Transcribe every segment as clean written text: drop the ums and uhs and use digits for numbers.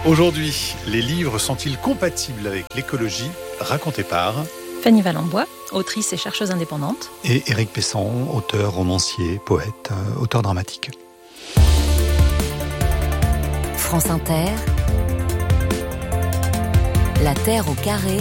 Aujourd'hui, les livres sont-ils compatibles avec l'écologie ? Raconté par Fanny Valenbois, autrice et chercheuse indépendante. Et Éric Pessan, auteur, romancier, poète, auteur dramatique. France Inter, La Terre au carré,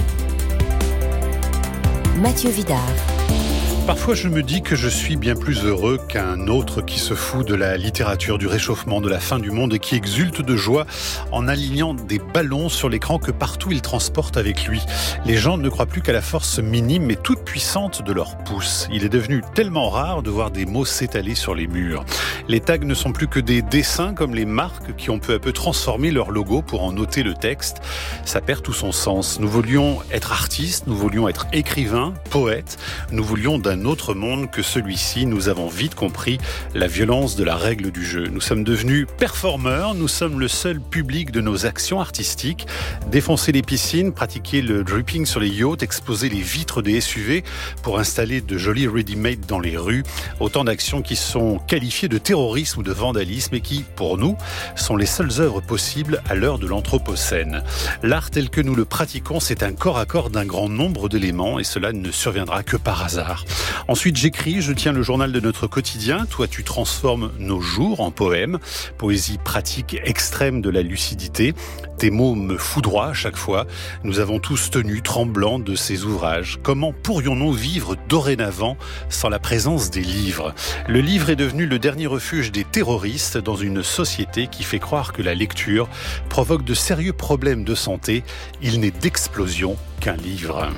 Mathieu Vidard. Parfois, je me dis que je suis bien plus heureux qu'un autre qui se fout de la littérature, du réchauffement, de la fin du monde et qui exulte de joie en alignant des ballons sur l'écran que partout il transporte avec lui. Les gens ne croient plus qu'à la force minime mais toute puissante de leur pouce. Il est devenu tellement rare de voir des mots s'étaler sur les murs. Les tags ne sont plus que des dessins comme les marques qui ont peu à peu transformé leur logo pour en noter le texte. Ça perd tout son sens. Nous voulions être artistes, nous voulions être écrivains, poètes, nous voulions d'un autre monde que celui-ci. Nous avons vite compris la violence de la règle du jeu. Nous sommes devenus performeurs, nous sommes le seul public de nos actions artistiques. Défoncer les piscines, pratiquer le dripping sur les yachts, exposer les vitres des SUV pour installer de jolis ready-made dans les rues. Autant d'actions qui sont qualifiées de terrorisme ou de vandalisme et qui, pour nous, sont les seules œuvres possibles à l'heure de l'anthropocène. L'art tel que nous le pratiquons, c'est un corps à corps d'un grand nombre d'éléments et cela ne surviendra que par hasard. Ensuite, j'écris, je tiens le journal de notre quotidien. Toi, tu transformes nos jours en poèmes. Poésie pratique extrême de la lucidité. Tes mots me foudroient à chaque fois. Nous avons tous tenu tremblants de ces ouvrages. Comment pourrions-nous vivre dorénavant sans la présence des livres ? Le livre est devenu le dernier refuge des terroristes dans une société qui fait croire que la lecture provoque de sérieux problèmes de santé. Il n'est d'explosion qu'un livre.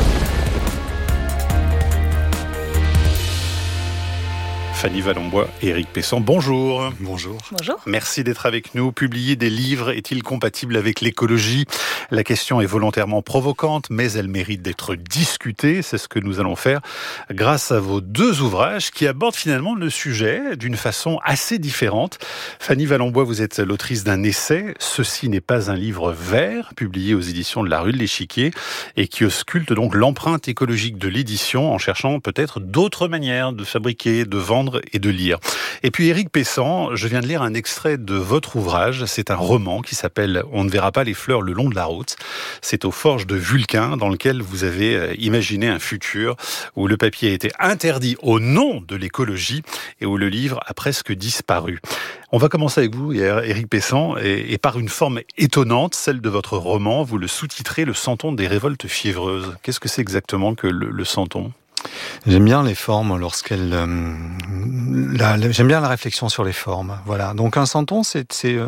Fanny Valenbois et Éric Pessan, bonjour. Bonjour. Bonjour. Merci d'être avec nous. Publier des livres est-il compatible avec l'écologie ? La question est volontairement provocante, mais elle mérite d'être discutée. C'est ce que nous allons faire grâce à vos deux ouvrages qui abordent finalement le sujet d'une façon assez différente. Fanny Valenbois, vous êtes l'autrice d'un essai, « Ceci n'est pas un livre vert », publié aux éditions de la Rue de l'Échiquier et qui ausculte donc l'empreinte écologique de l'édition en cherchant peut-être d'autres manières de fabriquer, de vendre et de lire. Et puis Éric Pessan, je viens de lire un extrait de votre ouvrage. C'est un roman qui s'appelle « On ne verra pas les fleurs le long de la route ». C'est aux forges de Vulcain dans lequel vous avez imaginé un futur où le papier a été interdit au nom de l'écologie et où le livre a presque disparu. On va commencer avec vous, Éric Pessan, et par une forme étonnante, celle de votre roman, vous le sous-titrez « Le Santon des révoltes fiévreuses ». Qu'est-ce que c'est exactement que le Santon ? J'aime bien les formes lorsqu'elles... j'aime bien la réflexion sur les formes. Voilà. Donc un santon, c'est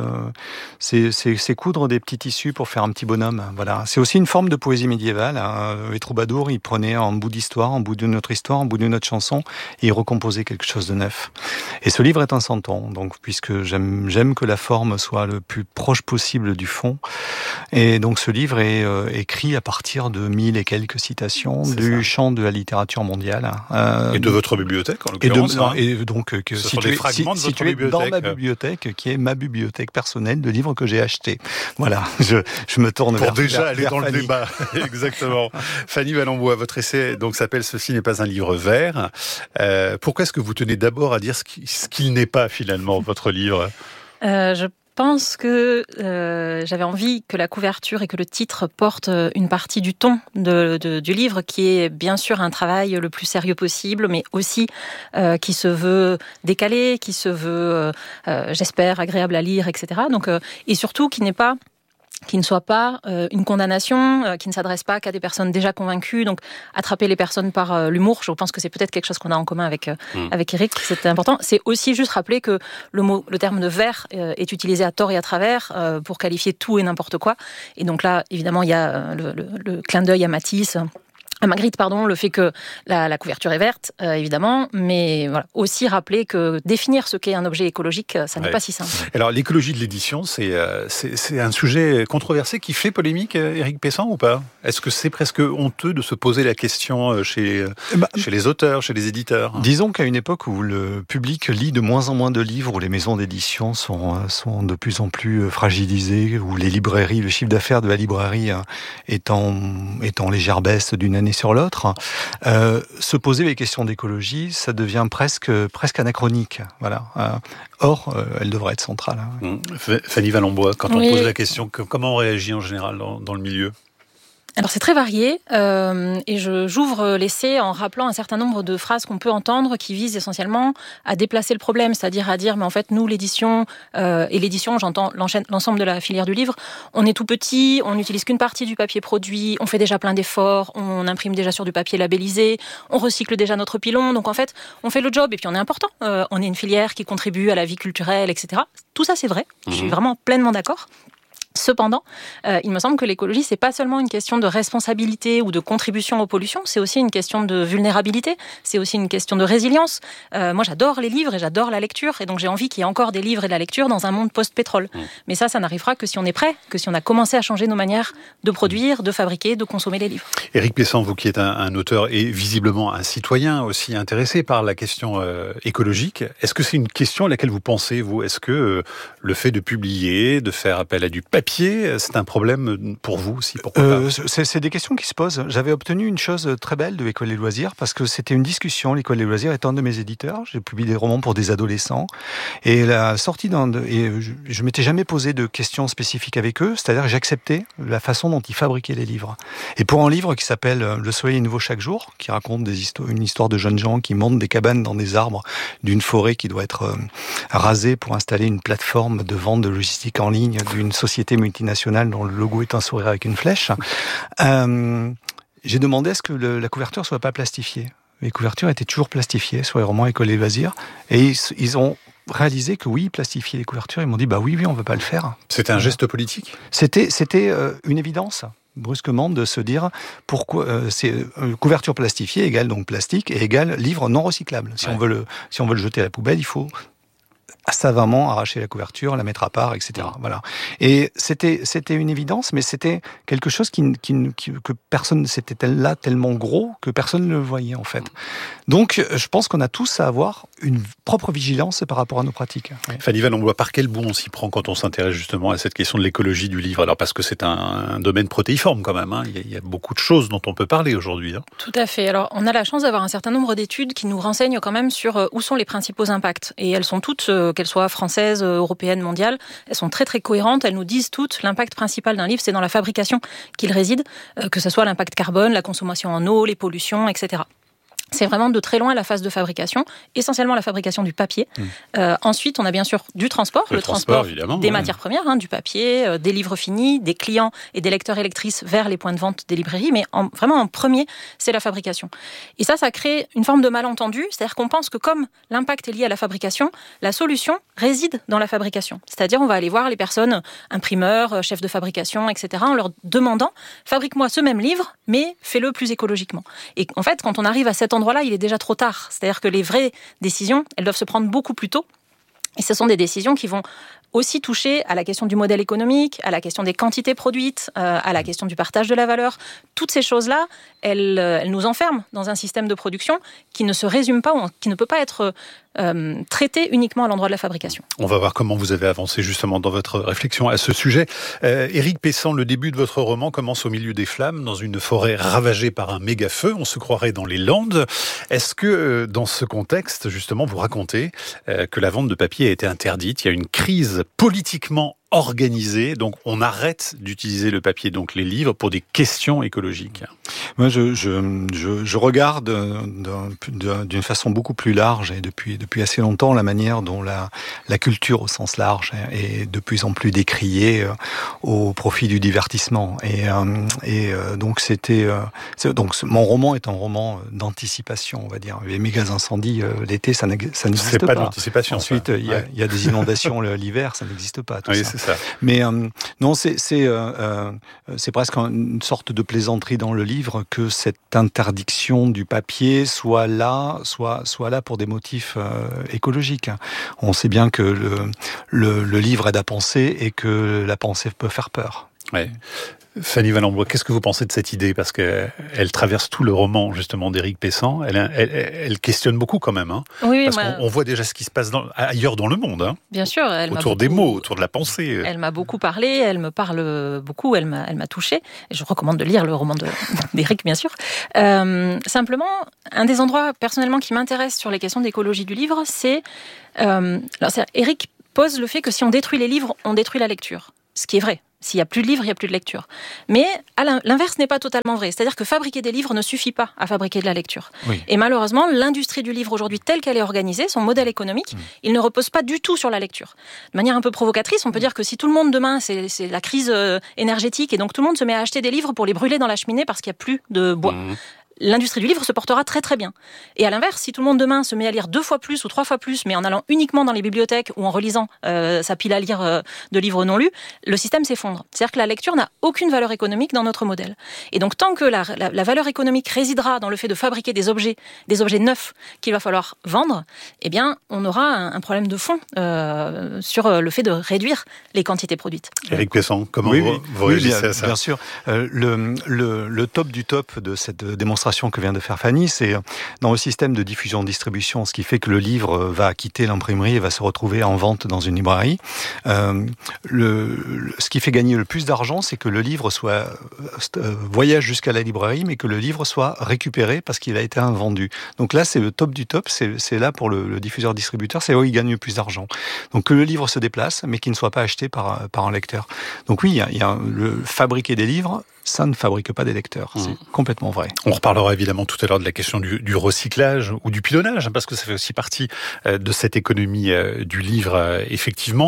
coudre des petits tissus pour faire un petit bonhomme. Voilà. C'est aussi une forme de poésie médiévale. Les troubadours, ils prenaient un bout d'histoire, un bout de notre histoire, un bout de notre chanson, et ils recomposaient quelque chose de neuf. Et ce livre est un santon, donc puisque j'aime que la forme soit le plus proche possible du fond. Et donc ce livre est écrit à partir de 1000 et quelques citations du champ de la littérature mondiale. Et de votre bibliothèque, en l'occurrence. Et donc, situé dans ma bibliothèque, qui est ma bibliothèque personnelle de livres que j'ai achetés. Voilà, je me tourne pour vers déjà aller dans Fanny. le débat. Exactement. Fanny Valenbois, votre essai donc s'appelle « Ceci n'est pas un livre vert ». Pourquoi est-ce que vous tenez d'abord à dire ce qu'il n'est pas finalement, votre livre ? Je pense que j'avais envie que la couverture et que le titre portent une partie du ton du livre, qui est bien sûr un travail le plus sérieux possible, mais aussi qui se veut décalé, qui se veut, j'espère, agréable à lire, etc. Donc, et surtout qui ne soit pas une condamnation, qui ne s'adresse pas qu'à des personnes déjà convaincues. Donc, attraper les personnes par l'humour, je pense que c'est peut-être quelque chose qu'on a en commun avec Éric, c'est important. C'est aussi juste rappeler que le terme de vert est utilisé à tort et à travers pour qualifier tout et n'importe quoi. Et donc là, évidemment, il y a le clin d'œil à Matisse, à Magritte, le fait que la couverture est verte, évidemment, mais voilà, aussi rappeler que définir ce qu'est un objet écologique, ça n'est pas si simple. Alors, l'écologie de l'édition, c'est un sujet controversé qui fait polémique, Éric Pessan, ou pas ? Est-ce que c'est presque honteux de se poser la question chez les auteurs, chez les éditeurs ? Disons qu'à une époque où le public lit de moins en moins de livres, où les maisons d'édition sont de plus en plus fragilisées, où les librairies, le chiffre d'affaires de la librairie étant légère baisse d'une année sur l'autre, se poser les questions d'écologie, ça devient presque anachronique. Voilà. Or, elle devrait être centrale. Fanny Vallombois, quand on pose la question, comment on réagit en général dans le milieu ? Alors c'est très varié et j'ouvre l'essai en rappelant un certain nombre de phrases qu'on peut entendre qui visent essentiellement à déplacer le problème, c'est-à-dire à dire mais en fait nous l'édition et l'édition j'entends l'ensemble de la filière du livre, on est tout petit, on n'utilise qu'une partie du papier produit, on fait déjà plein d'efforts, on imprime déjà sur du papier labellisé, on recycle déjà notre pilon, donc en fait on fait le job et puis on est important, on est une filière qui contribue à la vie culturelle, etc. Tout ça c'est vrai, je suis vraiment pleinement d'accord. Cependant, il me semble que l'écologie, c'est pas seulement une question de responsabilité ou de contribution aux pollutions, c'est aussi une question de vulnérabilité, c'est aussi une question de résilience. Moi, j'adore les livres et j'adore la lecture, et donc j'ai envie qu'il y ait encore des livres et de la lecture dans un monde post-pétrole. Mais ça n'arrivera que si on est prêt, que si on a commencé à changer nos manières de produire, de fabriquer, de consommer les livres. Éric Pessan, vous qui êtes un auteur et visiblement un citoyen aussi intéressé par la question écologique, est-ce que c'est une question à laquelle vous pensez, vous ? Est-ce que le fait de publier, de faire appel à du papier, c'est un problème pour vous aussi? C'est des questions qui se posent. J'avais obtenu une chose très belle de l'École des loisirs parce que c'était une discussion. L'École des loisirs est un de mes éditeurs. J'ai publié des romans pour des adolescents et la sortie je m'étais jamais posé de questions spécifiques avec eux. C'est-à-dire que j'acceptais la façon dont ils fabriquaient les livres. Et pour un livre qui s'appelle Le soleil est nouveau chaque jour, qui raconte une histoire de jeunes gens qui montent des cabanes dans des arbres d'une forêt qui doit être rasée pour installer une plateforme de vente de logistique en ligne d'une société multinationale dont le logo est un sourire avec une flèche. J'ai demandé à ce que la couverture soit pas plastifiée. Les couvertures étaient toujours plastifiées sur les romans École des loisirs. Et ils ont réalisé que oui, plastifier les couvertures. Ils m'ont dit, oui, on veut pas le faire. C'était un geste politique ? C'était une évidence. Brusquement de se dire pourquoi couverture plastifiée égale donc plastique et égale livre non recyclable. Si on veut le jeter à la poubelle, il faut savamment arracher la couverture, la mettre à part, etc. Voilà. Et c'était une évidence, mais c'était quelque chose que personne, c'était là tellement gros que personne ne le voyait en fait. Donc, je pense qu'on a tous à avoir une propre vigilance par rapport à nos pratiques. Oui. Fanny Vallombois, par quel bout on s'y prend quand on s'intéresse justement à cette question de l'écologie du livre ? Alors parce que c'est un domaine protéiforme quand même. Il y a beaucoup de choses dont on peut parler aujourd'hui. Tout à fait. Alors, on a la chance d'avoir un certain nombre d'études qui nous renseignent quand même sur où sont les principaux impacts. Et elles sont toutes, qu'elles soient françaises, européennes, mondiales, elles sont très très cohérentes. Elles nous disent toutes l'impact principal d'un livre, c'est dans la fabrication qu'il réside, que ce soit l'impact carbone, la consommation en eau, les pollutions, etc. C'est vraiment de très loin la phase de fabrication, essentiellement la fabrication du papier. Ensuite, on a bien sûr du transport, le transport des matières premières, du papier, des livres finis, des clients et des lecteurs et lectrices vers les points de vente des librairies, mais vraiment en premier, c'est la fabrication. Et ça crée une forme de malentendu, c'est-à-dire qu'on pense que comme l'impact est lié à la fabrication, la solution réside dans la fabrication. C'est-à-dire on va aller voir les personnes, imprimeurs, chefs de fabrication, etc., en leur demandant « fabrique-moi ce même livre, mais fais-le plus écologiquement ». Et en fait, quand on arrive à cet endroit-là, il est déjà trop tard. C'est-à-dire que les vraies décisions, elles doivent se prendre beaucoup plus tôt. Et ce sont des décisions qui vont aussi toucher à la question du modèle économique, à la question des quantités produites, à la question du partage de la valeur. Toutes ces choses-là, elles nous enferment dans un système de production qui ne se résume pas, ou qui ne peut pas être traité uniquement à l'endroit de la fabrication. On va voir comment vous avez avancé justement dans votre réflexion à ce sujet. Éric Pessan, le début de votre roman commence au milieu des flammes, dans une forêt ravagée par un méga feu. On se croirait dans les Landes. Est-ce que dans ce contexte, justement, vous racontez que la vente de papier a été interdite ? Il y a une crise politiquement organisée, donc on arrête d'utiliser le papier, donc les livres, pour des questions écologiques. Moi, je regarde d'une façon beaucoup plus large et depuis assez longtemps la manière dont la culture au sens large est de plus en plus décriée au profit du divertissement. Et donc donc mon roman est un roman d'anticipation, on va dire. Les méga incendies l'été, ça n'existe pas. C'est pas d'anticipation. Ensuite, il y a des inondations l'hiver, ça n'existe pas. Tout ça. C'est ça. Mais non, c'est presque une sorte de plaisanterie dans le livre que cette interdiction du papier soit là pour des motifs écologiques. On sait bien que le livre aide à penser et que la pensée peut faire peur. Ouais. Fanny Valenbois, qu'est-ce que vous pensez de cette idée? Parce qu'elle traverse tout le roman, justement, d'Éric Pessan. Elle questionne beaucoup, quand même. Hein, oui, parce qu'on voit déjà ce qui se passe ailleurs dans le monde. Hein, bien sûr. Autour des mots, autour de la pensée. Elle m'a beaucoup parlé, elle me parle beaucoup, elle m'a touchée. Et je recommande de lire le roman d'Éric, bien sûr. Simplement, un des endroits, personnellement, qui m'intéresse sur les questions d'écologie du livre, c'est Éric pose le fait que si on détruit les livres, on détruit la lecture. Ce qui est vrai. S'il n'y a plus de livres, il n'y a plus de lecture. Mais l'inverse n'est pas totalement vrai. C'est-à-dire que fabriquer des livres ne suffit pas à fabriquer de la lecture. Oui. Et malheureusement, l'industrie du livre aujourd'hui, telle qu'elle est organisée, son modèle économique, il ne repose pas du tout sur la lecture. De manière un peu provocatrice, on peut dire que si tout le monde demain, c'est la crise énergétique, et donc tout le monde se met à acheter des livres pour les brûler dans la cheminée parce qu'il n'y a plus de bois. L'industrie du livre se portera très très bien. Et à l'inverse, si tout le monde demain se met à lire 2 fois plus ou 3 fois plus, mais en allant uniquement dans les bibliothèques ou en relisant sa pile à lire de livres non lus, le système s'effondre. C'est-à-dire que la lecture n'a aucune valeur économique dans notre modèle. Et donc tant que la valeur économique résidera dans le fait de fabriquer des objets neufs qu'il va falloir vendre, eh bien on aura un problème de fond sur le fait de réduire les quantités produites. Éric Pessan, comment vous réagissez à ça? Bien sûr. Le top du top de cette démonstration que vient de faire Fanny, c'est dans le système de diffusion-distribution, ce qui fait que le livre va quitter l'imprimerie et va se retrouver en vente dans une librairie. Ce qui fait gagner le plus d'argent, c'est que le livre voyage jusqu'à la librairie, mais que le livre soit récupéré parce qu'il a été invendu. Donc là, c'est le top du top, c'est là pour le diffuseur-distributeur, c'est là où il gagne le plus d'argent. Donc que le livre se déplace, mais qu'il ne soit pas acheté par un lecteur. Donc oui, il y a fabriquer des livres, ça ne fabrique pas des lecteurs. C'est complètement vrai. On reparlera évidemment tout à l'heure de la question du recyclage ou du pilonnage, parce que ça fait aussi partie de cette économie du livre, effectivement.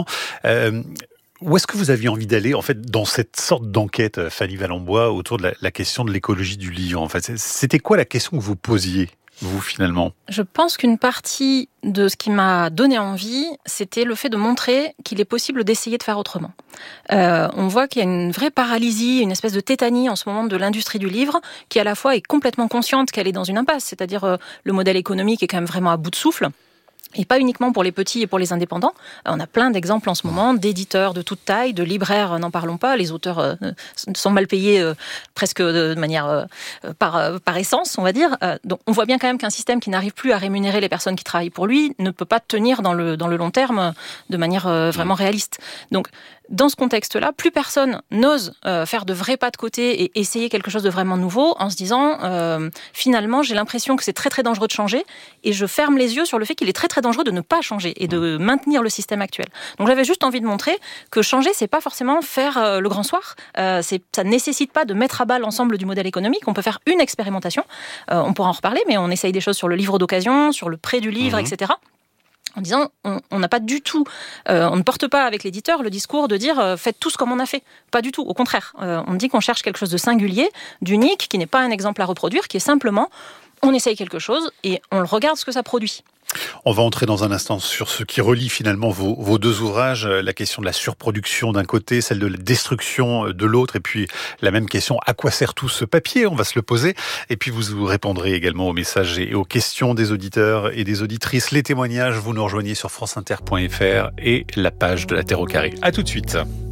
Où est-ce que vous aviez envie d'aller, en fait, dans cette sorte d'enquête, Fanny Valenbois, autour de la question de l'écologie du livre? En fait, c'était quoi la question que vous posiez, vous, finalement? Je pense qu'une partie de ce qui m'a donné envie, c'était le fait de montrer qu'il est possible d'essayer de faire autrement. On voit qu'il y a une vraie paralysie, une espèce de tétanie en ce moment de l'industrie du livre, qui à la fois est complètement consciente qu'elle est dans une impasse, c'est-à-dire le modèle économique est quand même vraiment à bout de souffle. Et pas uniquement pour les petits et pour les indépendants. On a plein d'exemples en ce moment d'éditeurs de toute taille, de libraires, n'en parlons pas. Les auteurs sont mal payés presque de manière par essence, on va dire. Donc on voit bien quand même qu'un système qui n'arrive plus à rémunérer les personnes qui travaillent pour lui ne peut pas tenir dans le long terme de manière vraiment réaliste. Donc dans ce contexte-là, plus personne n'ose faire de vrais pas de côté et essayer quelque chose de vraiment nouveau en se disant finalement j'ai l'impression que c'est très très dangereux de changer et je ferme les yeux sur le fait qu'il est très très dangereux de ne pas changer et de maintenir le système actuel. Donc j'avais juste envie de montrer que changer, c'est pas forcément faire le grand soir. Ça nécessite pas de mettre à bas l'ensemble du modèle économique. On peut faire une expérimentation. On pourra en reparler, mais on essaye des choses sur le livre d'occasion, sur le prêt du livre, etc. En disant, on n'a pas du tout, on ne porte pas avec l'éditeur le discours de dire faites tous comme on a fait. Pas du tout, au contraire. On dit qu'on cherche quelque chose de singulier, d'unique, qui n'est pas un exemple à reproduire, qui est simplement, on essaye quelque chose et on le regarde ce que ça produit. On va entrer dans un instant sur ce qui relie finalement vos 2 ouvrages, la question de la surproduction d'un côté, celle de la destruction de l'autre, et puis la même question, à quoi sert tout ce papier? On va se le poser, et puis vous répondrez également aux messages et aux questions des auditeurs et des auditrices. Les témoignages, vous nous rejoignez sur franceinter.fr et la page de La Terre au Carré. À tout de suite.